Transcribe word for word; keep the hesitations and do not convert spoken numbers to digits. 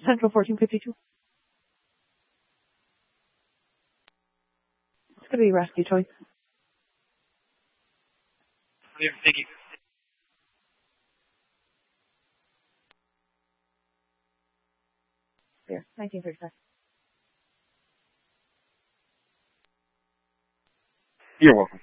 Central fourteen fifty-two. It's going to be rescue choice. Yeah, thank you. Here, nineteen thirty-five. You're welcome.